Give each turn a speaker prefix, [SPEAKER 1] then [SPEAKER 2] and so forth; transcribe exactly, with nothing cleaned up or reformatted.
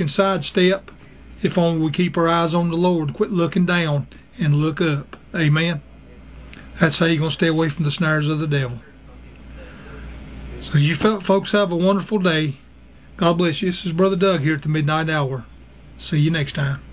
[SPEAKER 1] can sidestep if only we keep our eyes on the Lord, quit looking down and look up. Amen. That's how you're going to stay away from the snares of the devil. So you folks have a wonderful day. God bless you. This is Brother Doug here at the midnight hour. See you next time.